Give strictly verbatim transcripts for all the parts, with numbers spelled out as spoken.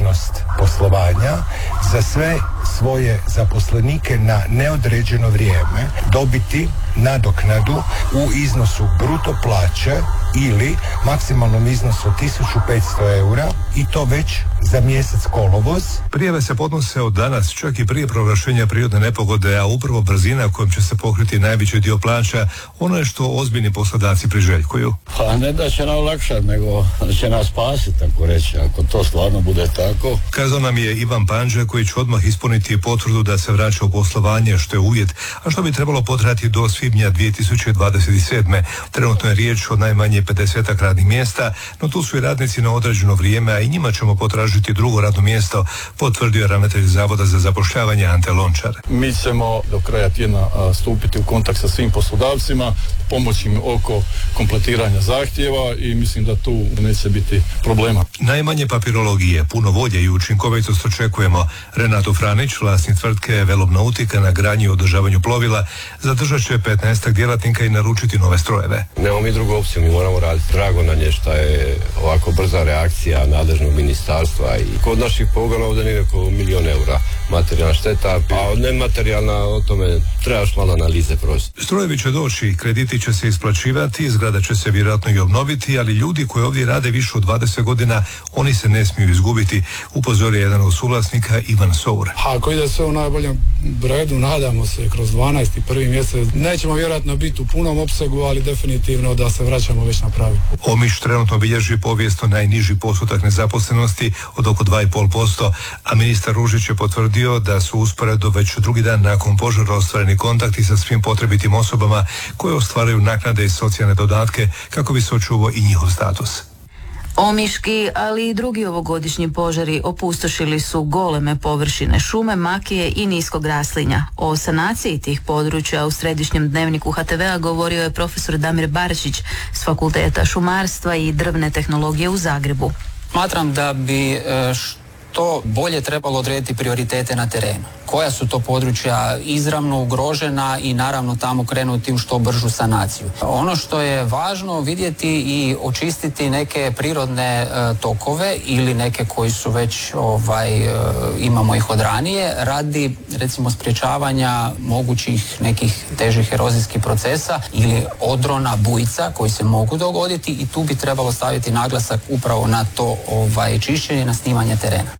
mogućnost poslovanja za sve svoje zaposlenike na neodređeno vrijeme dobiti nadoknadu u iznosu bruto plaće ili maksimalnom iznosu od tisuću petsto eura i to već za mjesec kolovoz. Prijave se podnose od danas, čak i prije proglašenja prirodne nepogode, a upravo brzina kojom će se pokriti najveći dio plaća, ono je što ozbiljni poslodavci priželjkuju. Pa ne da će nam olakšati, nego će nas spasiti, tako reći, ako to stvarno bude tako. Kazao nam je Ivan Panđa, koji će odmah ispuniti potvrdu da se vraća u poslovanje, što je uvjet, a što bi trebalo potrajati do svibnja dvije tisuće dvadeset sedme. Trenutno je riječ o najmanje pedesetak radnih mjesta, no tu su i radnici na određeno vrijeme, a i njima ćemo potražiti drugo radno mjesto, potvrdio ravnatelj Zavoda za zapošljavanje Ante Lončar. Mi ćemo do kraja tjedna stupiti u kontakt sa svim poslodavcima, pomoći im oko kompletiranja zahtjeva i mislim da tu neće biti problema. Najmanje papirologije, puno volje i učinkovitost očekujemo. Renato Franić, vlasnik tvrtke Velobnautika na gradnji i održavanju plovila, zadržat će petnaestak djelatnika i naručiti nove strojeve. Nemamo mi drugu opciju, mi moramo raditi. Drago nam je što je ovako brza reakcija nadležnog ministarstva i kod naših pogona ovdje nije oko milijon eura materijalna šteta, a nematerijalna, o tome trebaš malo analize proći. Strojevi će doći, krediti će se isplaćivati, zgrada će se vjerojatno i obnoviti, ali ljudi koji ovdje rade više od dvadeset godina, oni se ne smiju izgubiti, upozorio jedan od suvlasnika Ivan Sour. Ako ide sve u najboljem redu, nadamo se kroz dvanaesti prvi mjesec. Nećemo vjerojatno biti u punom opsegu, ali definitivno da se vraćamo već na pravi. Omiš trenutno bilježi povijesno najniži postotak nezaposlenosti od oko dva i pol posto, a ministar Ružić je potvrdio da su usporedo već drugi dan nakon požara ostvareni kontakti sa svim potrebitim osobama koje ostvaruju naknade i socijalne dodatke kako bi se očuvao i njihov status. Omiški, ali i drugi ovogodišnji požari opustošili su goleme površine šume, makije i niskog raslinja. O sanaciji tih područja u središnjem dnevniku H T V-a govorio je profesor Damir Barišić s Fakulteta šumarstva i drvne tehnologije u Zagrebu. Smatram da bi što bolje trebalo odrediti prioritete na terenu. Koja su to područja izravno ugrožena i naravno tamo krenuti u što bržu sanaciju. Ono što je važno vidjeti i očistiti neke prirodne e, tokove ili neke koji su već ovaj, e, imamo ih od ranije radi recimo sprječavanja mogućih nekih težih erozijskih procesa ili odrona, bujica koji se mogu dogoditi i tu bi trebalo staviti naglasak upravo na to ovaj, čišćenje, na snimanje terena.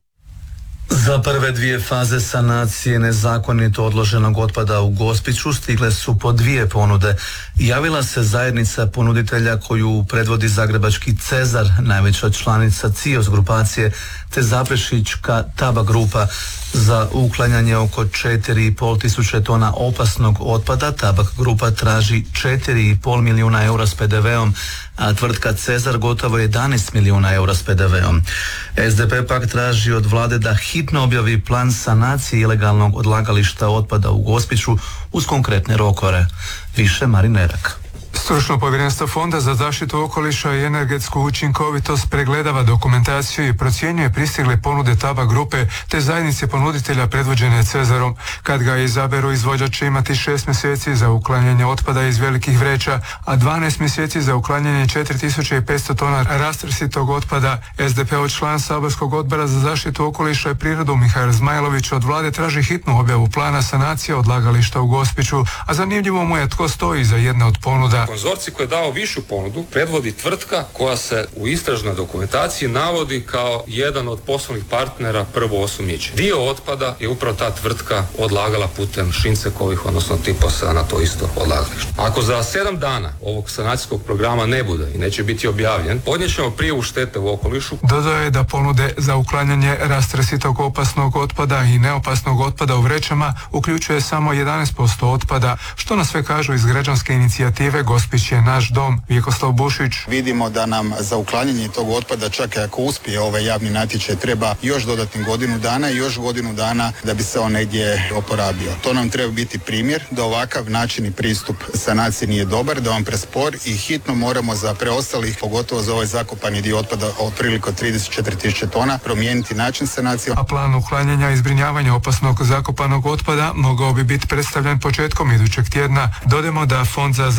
Za prve dvije faze sanacije nezakonito odloženog otpada u Gospiću stigle su po dvije ponude. Javila se zajednica ponuditelja koju predvodi zagrebački Cezar, najveća članica C I O S grupacije, te zaprešićka Taba grupa. Za uklanjanje oko četiri i pol tisuće tona opasnog otpada Tabak grupa traži četiri i pol milijuna eura s P D V-om, a tvrtka Cezar gotovo jedanaest milijuna eura s P D V-om. S D P pak traži od vlade da hitno objavi plan sanacije ilegalnog odlagališta otpada u Gospiću uz konkretne rokove. Više Marin Erak. Stručno povjerenstvo Fonda za zaštitu okoliša i energetsku učinkovitost pregledava dokumentaciju i procjenjuje pristigle ponude Taba grupe te zajednice ponuditelja predvođene Cezarom. Kad ga izaberu, izvođač će imati šest mjeseci za uklanjanje otpada iz velikih vreća, a dvanaest mjeseci za uklanjanje četiri tisuće petsto tona rastrsitog otpada. S D P-ov član saborskog odbora za zaštitu okoliša i prirodu Mihail Zmajlović od vlade traži hitnu objavu plana sanacije odlagališta u Gospiću, a zanimljivo mu je tko stoji za jedne od ponuda. Konzorcij koji je dao višu ponudu predvodi tvrtka koja se u istražnoj dokumentaciji navodi kao jedan od poslovnih partnera prvo osumnjičen. Dio otpada je upravo ta tvrtka odlagala putem Šincekovih, odnosno Tiposa na to isto odlagalište. Ako za sedam dana ovog sanacijskog programa ne bude i neće biti objavljen, podnijet ćemo prijavu štete u okolišu. Dodao je da ponude za uklanjanje rastresitog opasnog otpada i neopasnog otpada u vrećama uključuje samo jedanaest posto otpada, što na sve kažu iz građanske inicijative Gospić je naš dom. Vjekoslav Bušić. Vidimo da nam za uklanjanje tog otpada, čak i ako uspije ovaj javni natječaj, treba još dodatnih godinu dana i još godinu dana da bi se on negdje oporavio. To nam treba biti primjer da ovakav način i pristup sanaciji nije dobar, da on prespor i hitno moramo za preostalih, pogotovo za ovaj zakopani dio otpada otprilike trideset četiri tisuće tona, promijeniti način sanacije. A plan uklanjanja i zbrinjavanja opasnog zakopanog otpada mogao bi biti predstavljen početkom idućeg tjedna. Dodajmo da Fond za zaštitu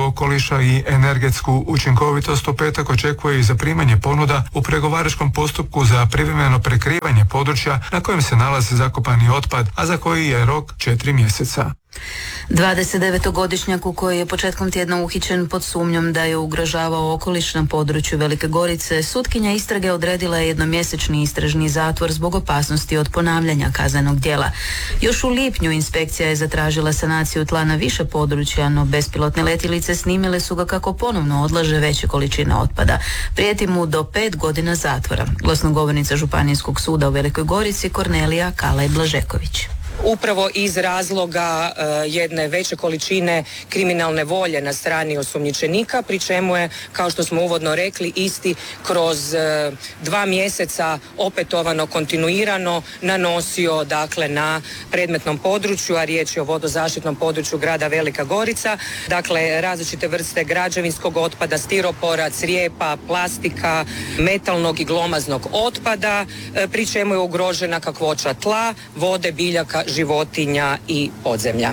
okoliša i energetsku učinkovitost u petak očekuje i zaprimanje ponuda u pregovaračkom postupku za privremeno prekrivanje područja na kojem se nalazi zakopani otpad, a za koji je rok četiri mjeseca. dvadesetdevetogodišnjak koji je početkom tjedna uhićen pod sumnjom da je ugrožavao okoliš na području Velike Gorice, sutkinja istrage odredila je jednomjesečni istražni zatvor zbog opasnosti od ponavljanja kaznenog djela. Još u lipnju inspekcija je zatražila sanaciju tla na više područja, no bespilotne letjelice snimile su ga kako ponovno odlaže veće količine otpada. Prijeti mu do pet godina zatvora. Glasnogovornica Županijskog suda u Velikoj Gorici Kornelija Kalaj-Blažeković. Upravo iz razloga uh, jedne veće količine kriminalne volje na strani osumnjičenika, pri čemu je, kao što smo uvodno rekli, isti kroz uh, dva mjeseca opetovano, kontinuirano nanosio dakle na predmetnom području, a riječ je o vodozaštitnom području grada Velika Gorica, dakle različite vrste građevinskog otpada, stiropora, crijepa, plastika, metalnog i glomaznog otpada, uh, pri čemu je ugrožena kakvoća tla, vode, biljaka, životinja i podzemlja.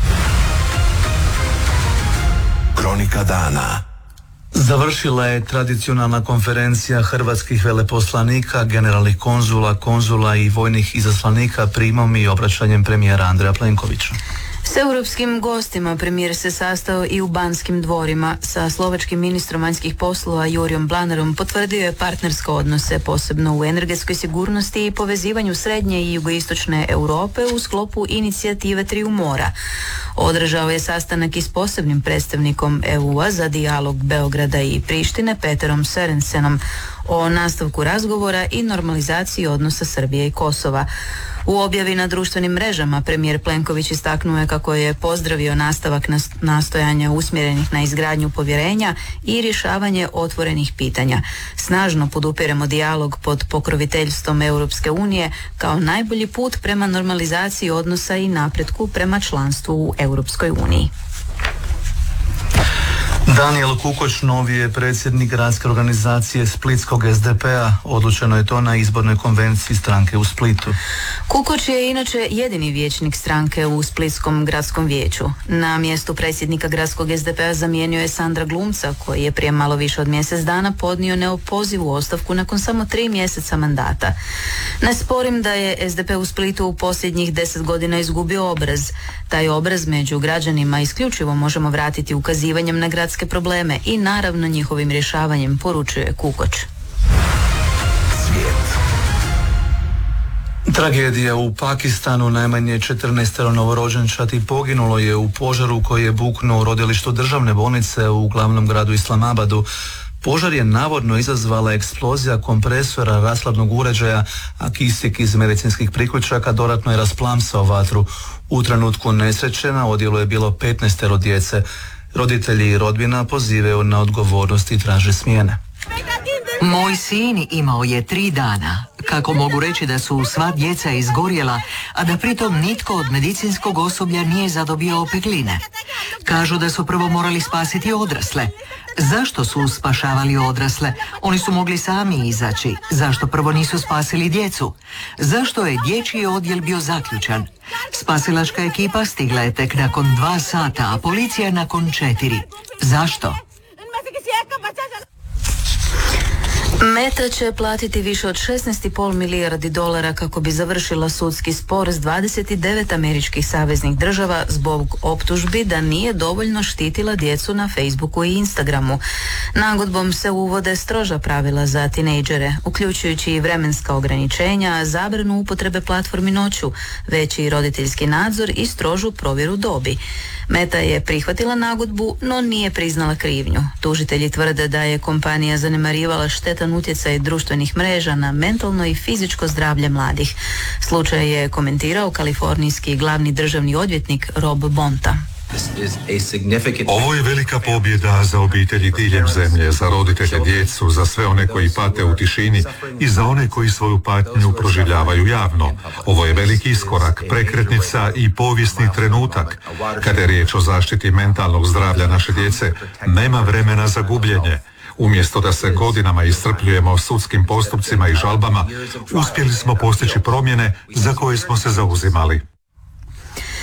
Kronika dana. Završila je tradicionalna konferencija hrvatskih veleposlanika, generalnih konzula, konzula i vojnih izaslanika primom i obraćanjem premijera Andreja Plenkovića. S europskim gostima premijer se sastao i u Banskim dvorima. Sa slovačkim ministrom vanjskih poslova Jurijom Blanarom potvrdio je partnerske odnose, posebno u energetskoj sigurnosti i povezivanju srednje i jugoistočne Europe u sklopu inicijative Triju mora. Održao je sastanak i s posebnim predstavnikom E U-a za dijalog Beograda i Prištine Peterom Sørensenom o nastavku razgovora i normalizaciji odnosa Srbije i Kosova. U objavi na društvenim mrežama premijer Plenković istaknuo je kako je pozdravio nastavak nastojanja usmjerenih na izgradnju povjerenja i rješavanje otvorenih pitanja. Snažno podupiremo dijalog pod pokroviteljstvom Europske unije kao najbolji put prema normalizaciji odnosa i napretku prema članstvu u Europskoj uniji. Danijel Kukoč novi je predsjednik gradske organizacije Splitskog S D P-a. Odlučeno je to na izbornoj konvenciji stranke u Splitu. Kukoč je inače jedini vijećnik stranke u Splitskom gradskom vijeću. Na mjestu predsjednika gradskog S D P-a zamijenio je Sandra Glumca, koji je prije malo više od mjesec dana podnio neopozivu ostavku nakon samo tri mjeseca mandata. Ne sporim da je S D P u Splitu u posljednjih deset godina izgubio obraz. Taj obraz među građanima isključivo možemo vratiti ukazivanjem na gradske probleme i naravno njihovim rješavanjem, poručuje Kukoč. Tragedija u Pakistanu, najmanje četrnaest novorođenčadi poginulo je u požaru koji je buknuo u rodilištu državne bolnice u glavnom gradu Islamabadu. Požar je navodno izazvala eksplozija kompresora rashladnog uređaja, a kisik iz medicinskih priključaka dodatno je rasplamsao vatru. U trenutku nesreće na odjelu je bilo petnaestero djece. Roditelji i rodbina pozivaju na odgovornost i traže smjene. Moj sin imao je tri dana. Kako mogu reći da su sva djeca izgorjela, a da pritom nitko od medicinskog osoblja nije zadobio opekline? Kažu da su prvo morali spasiti odrasle. Zašto su spašavali odrasle? Oni su mogli sami izaći. Zašto prvo nisu spasili djecu? Zašto je dječji odjel bio zaključan? Spasilačka ekipa stigla je tek nakon dva sata, a policija nakon četiri. Zašto? Meta će platiti više od šesnaest i pol milijardi dolara kako bi završila sudski spor s dvadeset devet američkih saveznih država zbog optužbi da nije dovoljno štitila djecu na Facebooku i Instagramu. Nagodbom se uvode stroža pravila za tinejdžere, uključujući i vremenska ograničenja, zabranu upotrebe platformi noću, veći roditeljski nadzor i strožu provjeru dobi. Meta je prihvatila nagodbu, no nije priznala krivnju. Tužitelji tvrde da je kompanija zanemarivala štetan utjecaj društvenih mreža na mentalno i fizičko zdravlje mladih. Slučaj je komentirao kalifornijski glavni državni odvjetnik Rob Bonta. Ovo je velika pobjeda za obitelji diljem zemlje, za roditelje, djecu, za sve one koji pate u tišini i za one koji svoju patnju proživljavaju javno. Ovo je veliki iskorak, prekretnica i povijesni trenutak. Kada je riječ o zaštiti mentalnog zdravlja naše djece, nema vremena za gubljenje. Umjesto da se godinama iscrpljujemo sudskim postupcima i žalbama, uspjeli smo postići promjene za koje smo se zauzimali.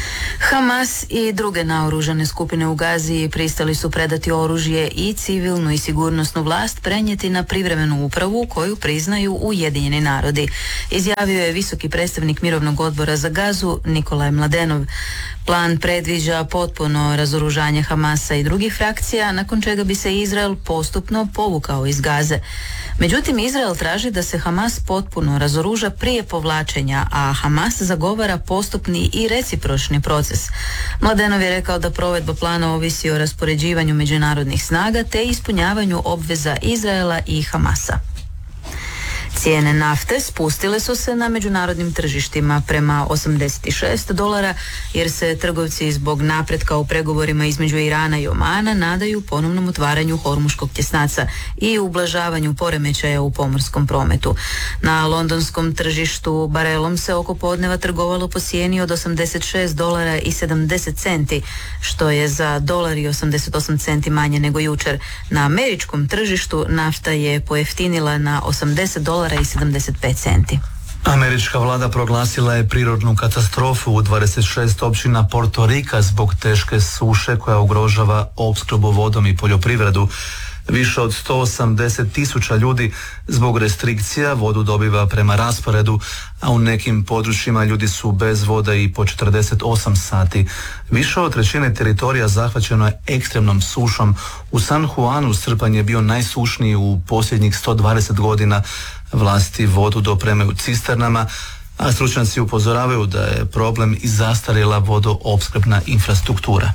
Hamas i druge naoružane skupine u Gazi pristali su predati oružje i civilnu i sigurnosnu vlast prenijeti na privremenu upravu koju priznaju Ujedinjeni narodi, izjavio je visoki predstavnik Mirovnog odbora za Gazu Nikolaj Mladenov. Plan predviđa potpuno razoružanje Hamasa i drugih frakcija, nakon čega bi se Izrael postupno povukao iz Gaze. Međutim, Izrael traži da se Hamas potpuno razoruža prije povlačenja, a Hamas zagovara postupni i recipročni proces. Mladenov je rekao da provedba plana ovisi o raspoređivanju međunarodnih snaga te ispunjavanju obveza Izraela i Hamasa. Cijene nafte spustile su se na međunarodnim tržištima prema osamdeset šest dolara jer se trgovci zbog napretka u pregovorima između Irana i Omana nadaju ponovnom otvaranju Hormuškog tjesnaca i ublažavanju poremećaja u pomorskom prometu. Na londonskom tržištu barelom se oko podneva trgovalo po cijeni od osamdeset šest dolara i sedamdeset centi, što je za dolar i osamdeset osam centi manje nego jučer. Na američkom tržištu nafta je pojeftinila na osamdeset dolara i sedamdeset pet centi. Američka vlada proglasila je prirodnu katastrofu u dvadeset šest općina Porto Rika zbog teške suše koja ugrožava opskrbu vodom i poljoprivredu. Više od sto osamdeset tisuća ljudi zbog restrikcija vodu dobiva prema rasporedu, a u nekim područjima ljudi su bez vode i po četrdeset osam sati. Više od trećine teritorija zahvaćeno je ekstremnom sušom. U San Juanu srpanj je bio najsušniji u posljednjih sto dvadeset godina. Vlasti vodu dopremaju cisternama, a stručnjaci upozoravaju da je problem i zastarjela vodoopskrbna infrastruktura.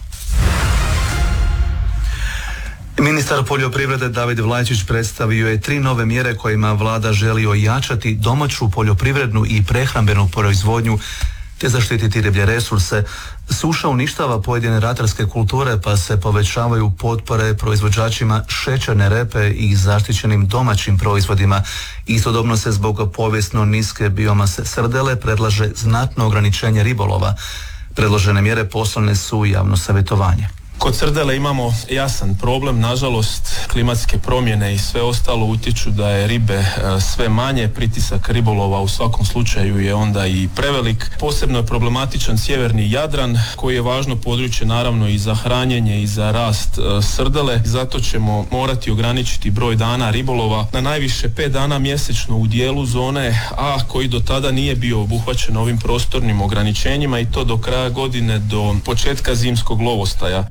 Ministar poljoprivrede David Vlajčić predstavio je tri nove mjere kojima vlada želi ojačati domaću poljoprivrednu i prehrambenu proizvodnju te zaštititi riblje resurse. Suša uništava pojedine ratarske kulture pa se povećavaju potpore proizvođačima šećerne repe i zaštićenim domaćim proizvodima. Istodobno se zbog povijesno niske biomase srdele predlaže znatno ograničenje ribolova. Predložene mjere poslane su u javno savjetovanje. Kod srdele imamo jasan problem, nažalost klimatske promjene i sve ostalo utječu da je ribe sve manje, pritisak ribolova u svakom slučaju je onda i prevelik. Posebno je problematičan sjeverni Jadran koji je važno područje naravno i za hranjenje i za rast srdele, zato ćemo morati ograničiti broj dana ribolova na najviše pet dana mjesečno u dijelu zone A koji do tada nije bio obuhvaćen ovim prostornim ograničenjima i to do kraja godine, do početka zimskog lovostaja.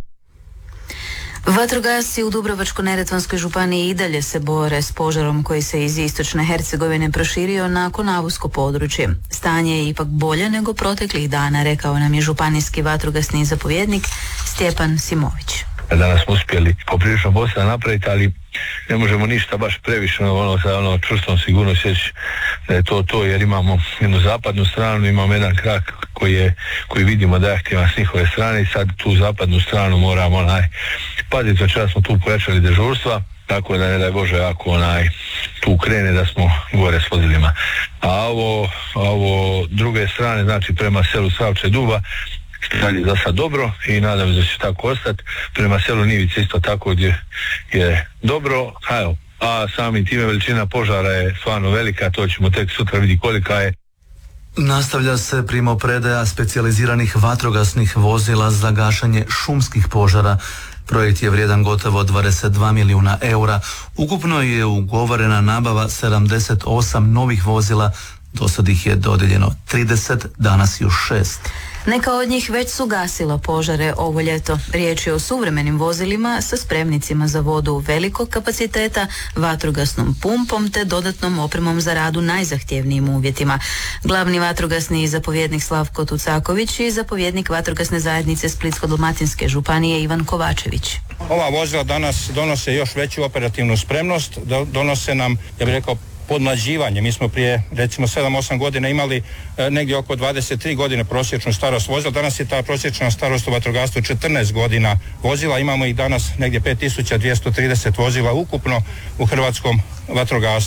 Vatrogasci u Dubrovačko-neretvanskoj županiji i dalje se bore s požarom koji se iz istočne Hercegovine proširio na Konavusko područje. Stanje je ipak bolje nego proteklih dana, rekao nam je županijski vatrogasni zapovjednik Stjepan Simović. Danas smo uspjeli poprilično posla napraviti, ali ne možemo ništa baš previše ono, sa ono, čvrstom sigurnost reći da je to to, jer imamo jednu zapadnu stranu, imamo jedan krak koji, je, koji vidimo da je aktivan s njihove strane i sad tu zapadnu stranu moramo onaj, paziti, večera smo tu pojačali dežurstva, tako da ne daj Bože ako onaj tu krene da smo gore s vozilima. A ovo, a ovo druge strane, znači prema selu Savče Duba, dalje za sad dobro i nadam se da će tako ostati. Prema selu Nivice isto tako gdje je dobro, a, evo, a samim time veličina požara je stvarno velika, to ćemo tek sutra vidjeti kolika je. Nastavlja se primopredaja specijaliziranih vatrogasnih vozila za gašenje šumskih požara. Projekt je vrijedan gotovo dvadeset dva milijuna eura. Ukupno je ugovorena nabava sedamdeset osam novih vozila, do sad ih je dodijeljeno trideset, danas još šest. Neka od njih već su gasila požare ovo ljeto. Riječ je o suvremenim vozilima sa spremnicima za vodu velikog kapaciteta, vatrogasnom pumpom te dodatnom opremom za rad u najzahtjevnijim uvjetima. Glavni vatrogasni zapovjednik Slavko Tucaković i zapovjednik vatrogasne zajednice Splitsko-dalmatinske županije Ivan Kovačević. Ova vozila danas donose još veću operativnu spremnost, donose nam, ja bih rekao, podmlađivanje. Mi smo prije recimo sedam osam godina imali e, negdje oko dvadeset tri godine prosječnu starost vozila. Danas je ta prosječna starost u vatrogastvu četrnaest godina vozila. Imamo ih danas negdje pet tisuća dvjesto trideset vozila ukupno u hrvatskom vatrogastvu.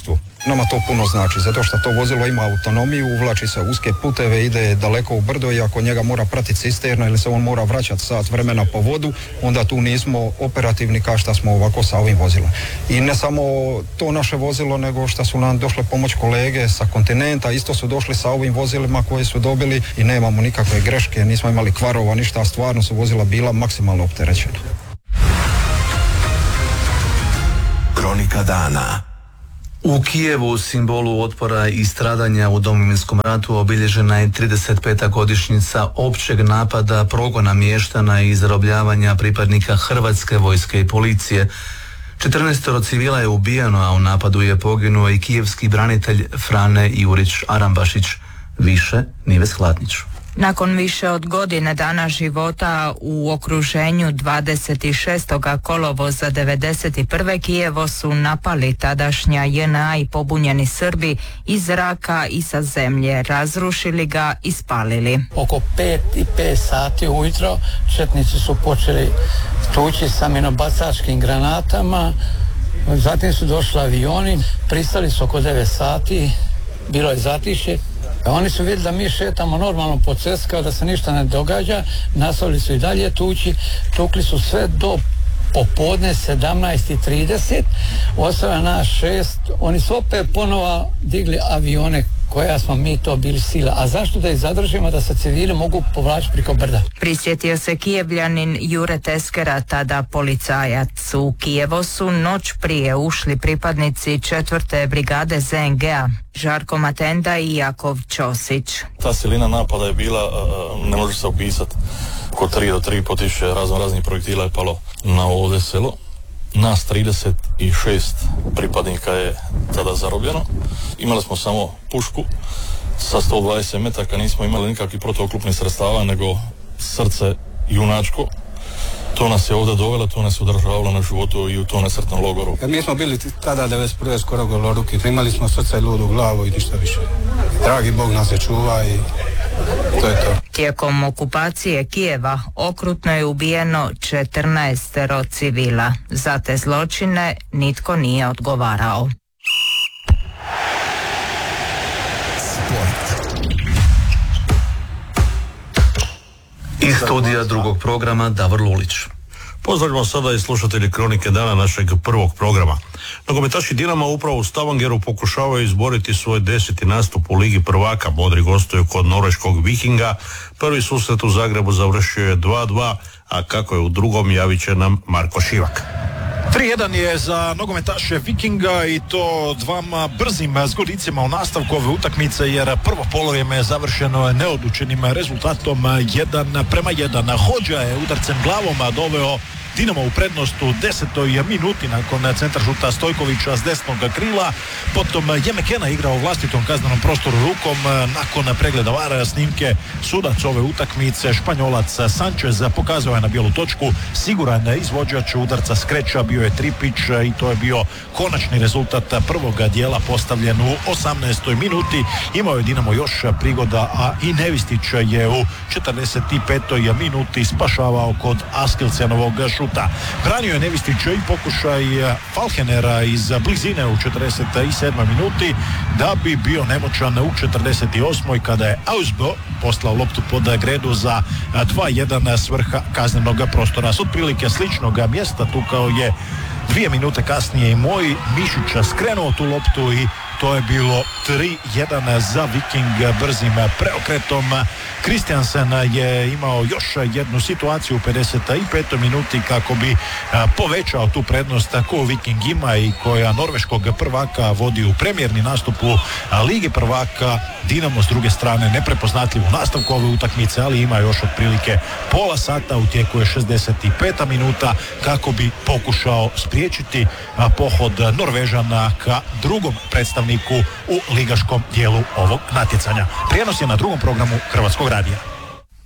Nama to puno znači, zato što to vozilo ima autonomiju, uvlači se uske puteve, ide daleko u brdo i ako njega mora pratiti cisterna ili se on mora vraćati sat vremena po vodu, onda tu nismo operativni kao što smo ovako sa ovim vozilom. I ne samo to naše vozilo, nego što su nam došle pomoć kolege sa kontinenta, isto su došli sa ovim vozilima koje su dobili i nemamo nikakve greške, nismo imali kvarova, ništa, a stvarno su vozila bila maksimalno opterećena. Kronika dana. U Kijevu, simbolu otpora i stradanja u Domovinskom ratu, obilježena je trideset peta godišnjica općeg napada, progona mještana i zarobljavanja pripadnika Hrvatske vojske i policije. četrnaestoro civila je ubijeno, a u napadu je poginuo i kijevski branitelj Frane Jurić Arambašić. Više Nives Hladnić. Nakon više od godine dana života u okruženju dvadeset šestog kolovoza devedeset prve Kijevo su napali tadašnja J N A i pobunjeni Srbi iz zraka i sa zemlje, razrušili ga i spalili. Oko pet i pet sati ujutro četnici su počeli tući sa minobacačkim granatama, zatim su došli avioni, pristali su oko devet sati, bilo je zatišje. Oni su vidjeli da mi šetamo normalno po cesti kao da se ništa ne događa, nastavili su i dalje tući, tukli su sve do popodne sedamnaest i trideset, ostalo nas šest, oni su opet ponova digli avione koja smo mi to bili sila. A zašto da ih zadržimo da se civili mogu povlačiti priko brda? Prisjetio se Kijevljanin Jure Teskera, tada policajac. U Kijevo su noć prije ušli pripadnici četvrte brigade Z N G-a, Žarko Matenda i Jakov Ćosić. Ta silina napada je bila, ne može se opisati. Oko tri do tri po tisuće razno raznih projektila je palo na ovdje selo. Nas trideset šest pripadnika je tada zarobljeno. Imali smo samo pušku sa sto dvadeset metaka, nismo imali nikakvih protuoklopnih sredstava, nego srce junačko. To nas je ovdje dovelo, to nas je udržavalo na životu i u tom nesretnom logoru. Mi smo bili tada devedeset prve skoro goloruki, imali smo srce i ludu glavu i ništa više. Dragi Bog nas je čuva i to je to. Tijekom okupacije Kijeva okrutno je ubijeno četrnaestero civila. Za te zločine nitko nije odgovarao. Iz studija drugog programa Davor Lulić. Pozdravljamo sada i slušatelji Kronike dana našeg prvog programa. Nogometaši Dinama upravo u Stavangeru pokušavaju izboriti svoj deseti nastup u Ligi prvaka. Modri gostuju kod norveškog Vikinga. Prvi susret u Zagrebu završio je dva dva, a kako je u drugom javit će nam Marko Šivak. tri jedan je za nogometaše Vikinga i to dvama brzim zgodicima u nastavku ove utakmice, jer prvo polovrijeme je završeno neodlučenim rezultatom jedan prema jedan. Hođa je udarcem glavom doveo Dinamo u prednost u desetoj minuti nakon centar šuta Stojkovića s desnog krila. Potom Jemekena igrao u vlastitom kaznenom prostoru rukom. Nakon pregleda vara snimke sudac ove utakmice, Španjolac Sanchez, pokazao je na bijelu točku. Siguran izvođač udarca skreča bio je Tripić i to je bio konačni rezultat prvog dijela postavljen u osamnaestoj minuti. Imao je Dinamo još prigoda, a i Nevistić je u četrdeset petoj minuti spašavao kod Askilsenovog šuta. Branio je Nevistić i pokušaj Falkenera iz blizine u četrdeset sedmoj minuti, da bi bio nemoćan u četrdeset osmoj kada je Ausbo poslao loptu pod gredu za dva jedan svrha kaznenog prostora. S otprilike sličnog mjesta tukao je dvije minute kasnije i moj Mišić skrenuo tu loptu i to je bilo tri jedan za Viking brzim preokretom. Kristijansen je imao još jednu situaciju u pedeset petoj minuti kako bi povećao tu prednost koju Viking ima i koja norveškog prvaka vodi u premijerni nastup u Ligi prvaka. Dinamo s druge strane neprepoznatljiv u nastavku ove utakmice, ali ima još otprilike pola sata, u tijeku je šezdeset peta minuta kako bi pokušao spriječiti pohod Norvežana ka drugom predstavniku u ligaškom dijelu ovog natjecanja. Prijenos je na drugom programu Hrvatskog radija.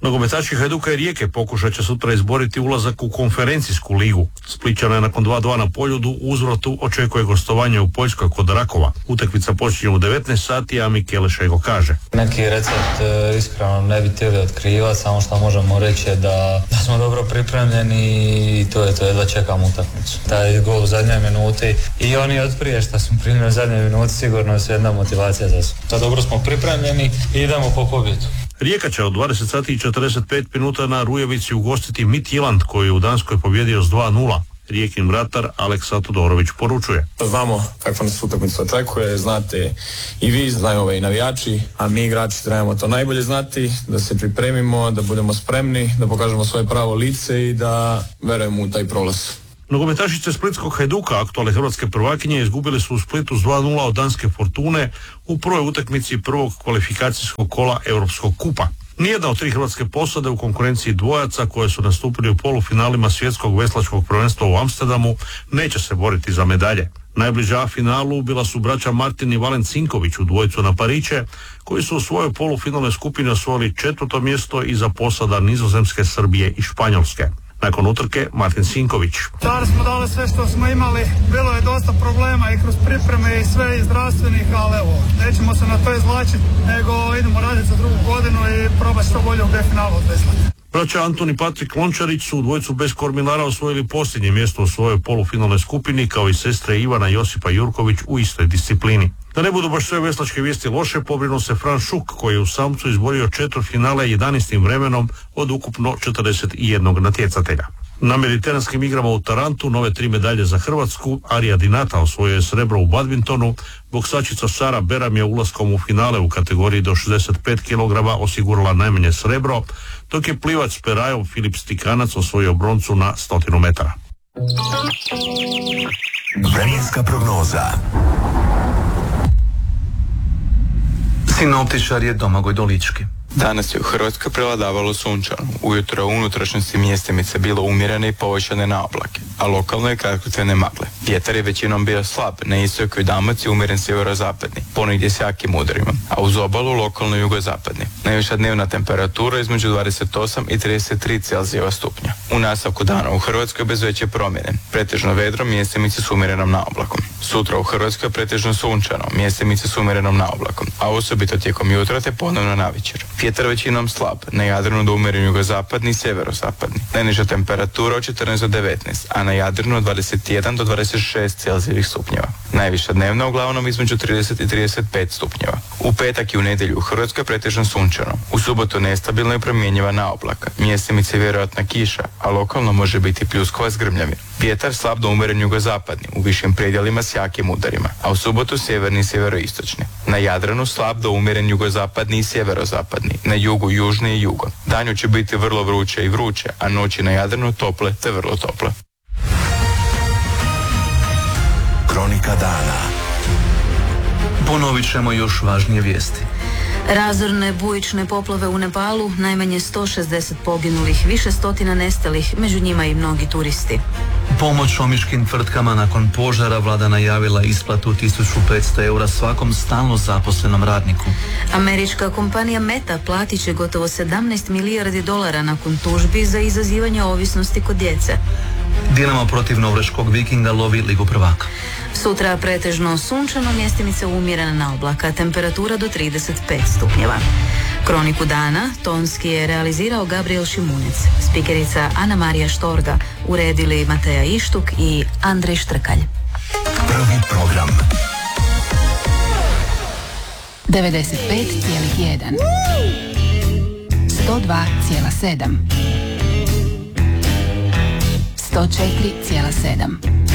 Nogometaši Hajduka i Rijeke pokušat će sutra izboriti ulazak u konferencijsku ligu. Splićana nakon dva dva na Poljudu u uzvratu očekuje gostovanje u Poljskoj kod Rakova. Utakmica počinje u devetnaest sati, a Mikele Šego kaže: Neki recept e, iskreno ne bi htjeli otkrivati, samo što možemo reći je da, da smo dobro pripremljeni i to je to je da čekamo utakmicu. Taj gol u zadnjoj minuti i oni od prije što smo primili u zadnjoj minuti sigurno je jedna motivacija za sve. Da dobro smo pripremljeni i idemo po pobjedu. Rijeka će od dvadeset sati i četrdeset pet minuta na Rujevici ugostiti Midtjylland koji je u Danskoj pobjedio s dva nula. Rijekin vratar Aleksa Todorović poručuje: Znamo kakva nas utakmica očekuje, znate i vi, znaju ove i navijači, a mi igrači trebamo to najbolje znati, da se pripremimo, da budemo spremni, da pokažemo svoje pravo lice i da verujemo u taj prolaz. Nogometašice Splitskog Hajduka, aktualne hrvatske prvakinje, izgubili su u Splitu s dva nula od Danske Fortune u prvoj utakmici prvog kvalifikacijskog kola Europskog kupa. Nijedna od tri hrvatske posade u konkurenciji dvojaca koje su nastupili u polufinalima svjetskog veslačkog prvenstva u Amsterdamu neće se boriti za medalje. Najbliža finalu bila su braća Martin i Valen Cinković u dvojcu na Pariće, koji su u svojoj polufinalnoj skupini osvojili četvrto mjesto iza posada Nizozemske, Srbije i Španjolske. Nakon utrke Martin Sinković: Dali smo dali sve što smo imali, bilo je dosta problema i kroz pripreme i sve i zdravstvenih, ali evo, nećemo se na to izvlačiti, nego idemo raditi za drugu godinu i probati što bolje u B-finalu odveslati. Braća Antun i Patrik Lončarić su u dvojcu bez Kormilara osvojili posljednje mjesto u svojoj polufinalnoj skupini, kao i sestre Ivana i Josipa Jurković u istoj disciplini. Da ne budu baš sve veslačke vijesti loše, pobrinuo se Fran Šuk, koji je u samcu izborio četvrtfinale jedanaestim vremenom od ukupno četrdeset jednog natjecatelja. Na mediteranskim igrama u Tarantu nove tri medalje za Hrvatsku. Arija Dinata osvojio je srebro u badmintonu, boksačica Sara Beram je ulaskom u finale u kategoriji do šezdeset pet kilograma osigurala najmanje srebro, dok je plivač s perajom Filip Stikanac osvojio broncu na stotinu metara. Vremenska prognoza. Sinoptičar je Domagoj Dolički. Danas je u Hrvatskoj prevladavalo sunčano. Ujutro u unutrašnjosti mjestimice bilo umjerene i povećane na oblake, a lokalno je kratkotrajne magle. Vjetar je većinom bio slab, na istok i Dalmaciji umjeren sjeverozapadni, ponegdje s jakim udarima, a uz obalu lokalno jugozapadni. Najviša dnevna temperatura između dvadeset osam i trideset tri Celzijeva stupnja. U nastavku dana u Hrvatskoj bez veće promjene, pretežno vedro, mjestimice s umjerenom na oblakom. Sutra u Hrvatskoj pretežno sunčano, mjestimice s umjerenom na oblakom, a osobito tijekom jutra te ponovno navečer. Vjetar većinom slab, na Jadranu do umjeren jugozapadni i sjeverozapadni. Najniža temperatura od četrnaest do devetnaest, a na Jadranu od dvadeset jedan do dvadeset šest Celzijevih stupnjeva. Najviša dnevna uglavnom između trideset i trideset pet stupnjeva. U petak i u nedjelju u Hrvatskoj pretežno sunčano. U subotu nestabilno i promjenjiva na oblaka. Mjestimice vjerojatna kiša, a lokalno može biti pljuskova s grmljavim. Vjetar slab do umjeren jugozapadni, u višim predjelima s jakim udarima, a u subotu sjeverni i sjeveroistočni. Na Jadranu slab do umjeren jugozapadni i sjeverozapadni, na jugu južni i jugo. Danju će biti vrlo vruće i vruće, a noći na Jadranu tople te vrlo tople. Kronika dana. Ponovit ćemo još važnije vijesti. Razorne bujične poplave u Nepalu, najmanje sto šezdeset poginulih, više stotina nestalih, među njima i mnogi turisti. Pomoć omiškim tvrtkama nakon požara, vlada najavila isplatu tisuću petsto eura svakom stalno zaposlenom radniku. Američka kompanija Meta platit će gotovo sedamnaest milijardi dolara nakon tužbi za izazivanje ovisnosti kod djece. Dinamo protiv Norveškog Vikinga lovi Ligu prvaka. Sutra pretežno sunčano, mjestimice umjerena na oblaka, temperatura do trideset pet stupnjeva. Kroniku dana tonski je realizirao Gabriel Šimunec, spikerica Ana Marija Štorga, uredili Mateja Ištuk i Andrej Štrkalj. Prvi program. devedeset pet zarez jedan, sto dva zarez sedam, sto četiri zarez sedam.